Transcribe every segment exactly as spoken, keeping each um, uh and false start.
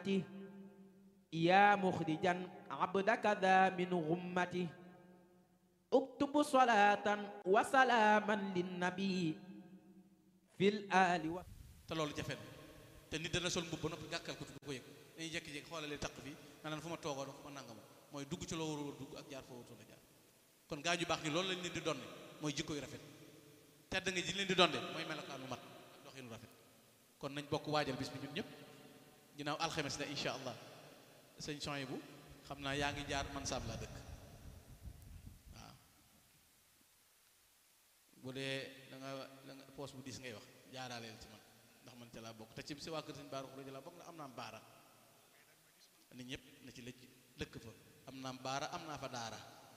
يا مخرجا عبدك ذا من غمته اكتب صلاة وسلاما للنبي في الآل و... te loolu jafe na te nit dana sol mbubb ba noppi gàkkal ko du ko yëg dañuy jékki-jékki xoolale taq fii nga naan fu ma toogoon fu ma nangama mooy dugg ci loo war a dugg ak jaar foo wutoon a jaar kon gaa ju baax ñi loolu lañ leen di donne mooy jikko yu rafet tedd nga ji leen di donde mooy melokaanu mat ak doxinu rafet kon nañ bokk waajal bis bi ñun ñëpp ginnaaw alxames la insha allah sëñ Souhaïbou xam naa yaa ngi jaar man saab laa dëkk waaw bu dee da nga da nga poos bu diis ngay wax jaaraaleel ci man ndax man ca laa bokk te ci si waa kër sëñ Baara Xuré laa bokk ndax am naa baara nit ñëpp na ci lëj dëkk fa am naa baara am naa fa daara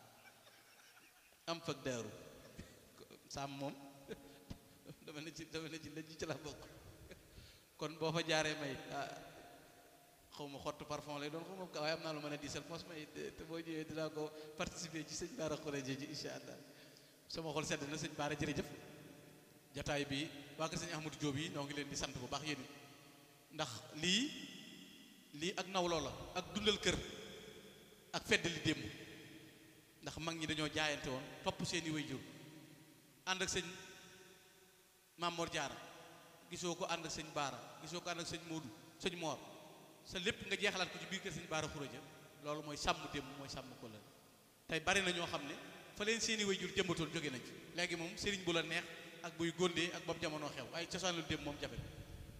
am fag daaru saam moom dama ne ci dama ne ci lëj ci laa bokk kon boo fa jaaree may xaw ma xottu parfum lay doon xaw ma waaye am naa lu mën a diisal mos may te boo ñëwee dinaa ko participer ci sëñ Baara Xuré ji insha allah sama xol sedd na sëñ Baara jërëjëf jataay bi waa kër sëñ Ahmadou Diop yi noo ngi leen di sant bu baax yéen ndax lii lii ak nawloo la ak dundal kër ak fedd li démb ndax mag ñi dañoo jaayante woon topp seeni waajur ànd ak sëñ Mamor Diarra gisoo ko ànd ak sëñ Baara gisoo ko ànd ak sëñ Modou sëñ Mor sa lépp nga jeexalaat ko ci biir kër sëñ Baara Xuraja loolu mooy sàmm démb mooy sàmm ko la tey bari na ñoo xam ne fa leen seeni waajur jëmbatoon jóge nañ fi léegi moom sëriñ bu la neex ak buy góndee ak boobu jamono xew ay cosaanlu démb moom jafe na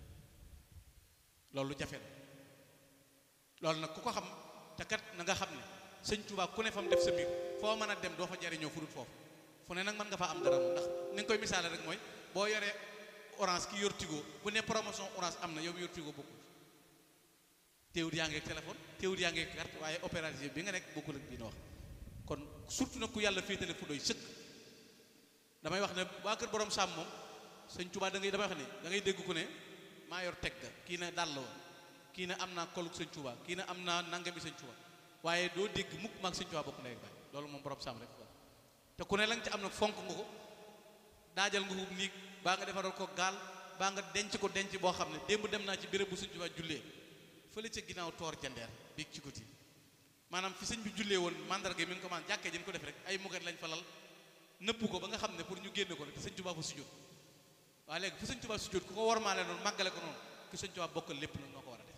loolu jafe na loolu nag ku ko xam te kat na nga xam ne sëñ Tuubaa ku ne fa mu def sa biir foo mën a dem doo fa jariñoo fu dul foofu fu ne nag mën nga fa am dara moom ndax ni nga koy misaale rek mooy boo yoree orange ki yor tigo bu ne promotion orange am na yow yor tigo bokkul téewut yaa ngi ak téléphone téewut yaa ngi ak carte waaye opérateur bi nga nekk bokkul ak bii na wax kon surtout nag ku yàlla féetale fu doy sëkk damay wax ne waa kër borom sàmm moom sëñ Tuubaa da ngay damay wax ne da ngay dégg ku ne maa yor teg ga kii na dàll wa kii na am naa koluk sëñ Tuubaa kii na am naa nangami sëñ Tuubaa waaye doo dégg mukk maag sëñ Tuubaa bokk ndey ak baay loolu moom borom sàmm rek ko te ku ne la nga ci am nag fonk nga ko daajal nga ko nii baa nga defaral ko gaal baa nga denc ko denc boo xam ne démb dem naa ci béréb bu sëñ Tuubaa jullee fële ca ginnaaw toor jandeer biig ci guddi maanaam fi sëñ bi jullee woon mandarga mi ngi ko man jàkkee jën ko def rek ay muget lañ fa lal nëpp ko ba nga xam ne pour ñu génn ko rek te sëñ Tuubaa fa sujjóot waaye léegi fu sëñ Tuubaa sujjóot ku ko wormaale noonu màggale ko noonu ki sëñ Tuubaa bokkal lépp nag noo ko war a def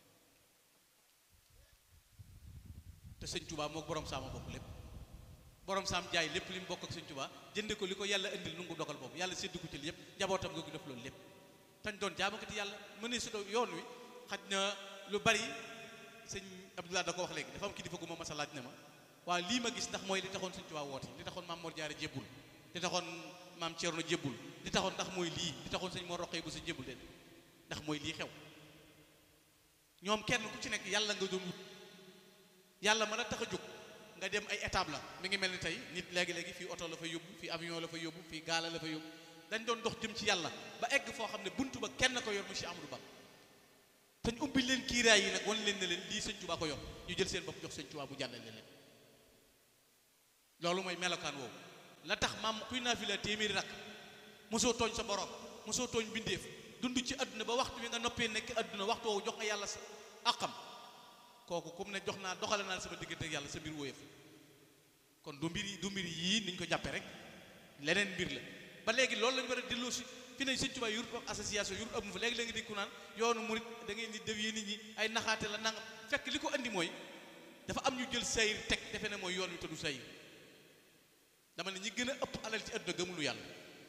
te sëñ Tuubaa moo borom saama bokk lépp borom saam jaay lépp li mu bokk ak sëñ Tuubaa jënde ko li ko yàlla indil nu ngu dogal boobu yàlla séddu ko ci yépp njabootam nga ko def loolu lépp tañ doon jaamakati yàlla mënee su doon yoon wi xaj na lu bari sëñ Abdoulaye da ko wax léegi dafa am kilifa gu ma mas a laaj ne ma waaw lii ma gis ndax mooy li taxoon sëñ Tuubaa woote li taxoon maam Mor Jaara jébbul li taxoon maam Ceerno jébbul li taxoon ndax mooy lii li taxoon sëñ Mor Roqee bu sa jébbul den ndax mooy lii xew ñoom kenn ku ci nekk yàlla nga doon wut yàlla mën a tax a jóg nga dem ay étape la mi ngi mel ni tey nit léegi-léegi fii oto la fa yóbbu fii avion la fa yóbbu fii gaala la fa yóbbu dañ doon dox jëm ci yàlla ba egg foo xam ne buntu ba kenn ko yor mu si Amadou Ba te ñu ubbi leen kiiraay yi nag wan leen ne leen lii sëñ Tuubaa ko yor ñu jël seen bopp jox sëñ Tuubaa bu jàllale leen loolu mooy melokaan woowu la tax maam kuy naafila téeméeri rakk mosoo tooñ sa borom mosoo tooñ bindeef dund ci àdduna ba waxtu wi nga noppee nekk àdduna waxtu woowu jox nga yàlla sa àqam kooku comme ne jox naa doxale naa sama diggante ak yàlla sa mbir wóoyef kon du mbir yi du mbir yii niñ ko jàppe rek leneen mbir la ba léegi loolu lañu war a delloo si fi ne sëñ Tuubaa yurut ak association yurut amu fa léegi léegi dégg ku naan yoonu murit da ngay ni déw yi nit ñi ay naxaate la nangam fekk li ko andi mooy dafa am ñu jël sayir teg defe ne mooy yoon wi te du sayir dama ne ñi gën a ëpp alal ci àdduna gëmulu yàlla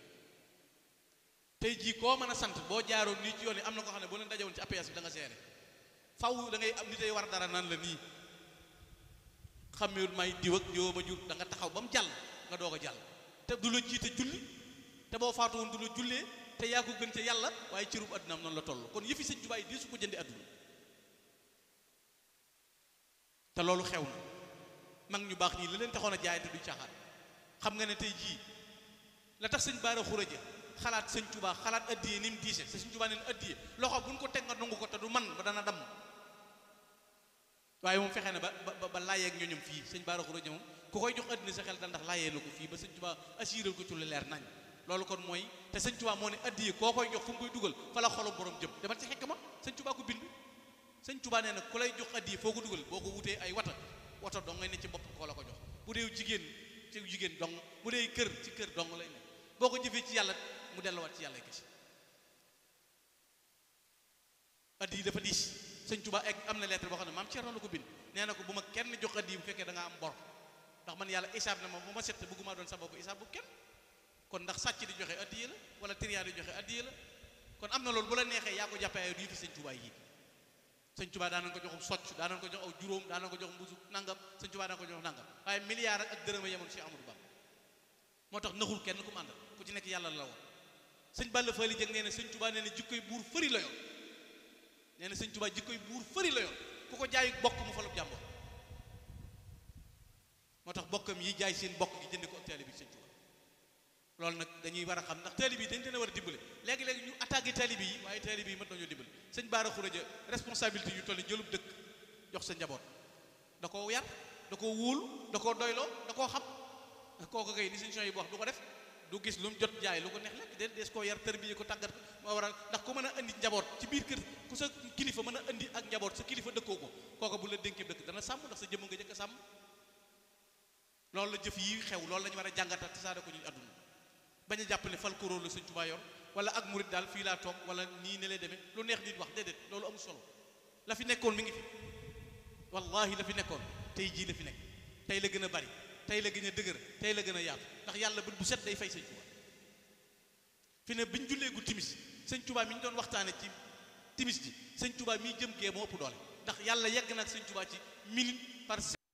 tey jii koo mën a sant boo jaaroon nii ci yoon yi am na ko xam ne boo leen dajewoon ci A P S bi da nga seere faw da ngay am ni tey war dara naan la nii xamewul may diw ak diwoo ma jur da nga taxaw ba mu jàll nga doog a jàll te du la jiite julli te boo faatu woon du la jullee te yaa ko gën ca yàlla waaye cërub àddunaam noonu la toll kon yëfi sëñ Tuubaa yi di su ko jëndi àdduna te loolu xew na mag ñu baax ñii la leen taxoon a jaay te du caaxaan xam nga ne tey jii la tax sëñ Baara Xuraja xalaat sëñ Tuubaa xalaat addiyee ni mu diise te sëñ Tuubaa neen addiyee loxo bu ñu ko teg nga nangu ko te du man ba dana damm waaye moom fexe na ba ba ba laayee ak ñooñam fii sëñ Baara Xuraja moom ku koy jox addina sa xel da ndax laayee la ko fii ba sëñ Tuubaa assuré ko ci lu leer nañ loolu kon mooy te sëñ Tuubaa moo ne addiyee koo koy jox fu mu koy dugal fa la xolu borom jëm demal ci xekk ma sëñ Tuubaa ko bind sëñ Tuubaa nee na ku lay jox addiya foo ko dugal boo ko wutee ay wata wata dong ngay ne ci bopp koo la ko jox bu dee jigéen ci jigéen dong bu dee kër ci kër dong lay ne boo ko jëfee ci yàlla mu delluwaat ci yàlla kese addiya dafa diis sëñ Tuubaa egg am na lettre boo xam ne maam Cerno la ko bind nee na ko bu ma kenn jox addiya bu fekkee da nga am bor ndax man yàlla isaab na ma bu ma set bëgguma doon sa bopp isaab bu kenn kon ndax sàcc di joxe addiya la wala trian di joxe addiya la kon am na loolu bu la neexee yaa ko jàppee ay du fi sëñ Tuubaa yi sëñ Tuubaa daan nañ ko joxum socc daan nañ ko jox aw juróom daan nañ ko jox mbusu nangam sëñ Tuubaa daan ko jox nangam waaye milliard ak dërëm a yemoon Cheikh Amadou Bamba moo tax naxul kenn ku mu àndal ku ci nekk yàlla la woon sëñ Balla Fally Dieng nee na sëñ Tuubaa nee na jikkoy buur fëri la yoon nee na sëñ Tuubaa jikkoy buur fëri la yoon ku ko jaay bokk mu falub jàmbur moo tax bokkam yi jaay seen bokk gi jënd ko ak taalibe bi sëñ Tuubaa loolu nag dañuy war a xam ndax taalibe yi dañ leen a war a dimbale léegi-léegi ñu attaqué taalibe yi waaye taalibe yi mën nañoo dimbale sëñ Baara Xuraja responsabilité yu toll ni jëlub dëkk jox sa njaboot da koo yar da koo wóolu da koo doyloo da koo xam kooku kay ni suñu yi bu wax du ko def du gis lu mu jot jaay lu ko neex lekk de des koo yar tërbiye ko tàggat ko moo waral ndax ku mën a indi njaboot ci biir kër ku sa kilifa mën a indi ak njaboot sa kilifa dëkkoo ko kooku bu la dénkee dëkk dana sàmm ndax sa jëmm nga jëkk a sàmm loolu la jëf yi xew loolu la ñu war a jàngatal te saada ko ñu àdduna bañ a jàpp ne fal kuróor la sëñ Tuubaa yor wala ak murit daal fii laa toog wala nii ne lay demee lu neex nit wax déedéet loolu amul solo la fi nekkoon mi ngi fi wallahi la fi nekkoon tey jii la fi nekk tey la gën a bari tey la gën a dëgër tey la gën a yaatu ndax yàlla bët bu set day fay sëñ Tuubaa fi ne biñ julleegu timis sëñ Tuubaa mi ñu doon waxtaane ci timis ji sëñ Tuubaa mi jëm gee moo ëpp doole ndax yàlla yegg na ak sëñ Tuubaa ci minute par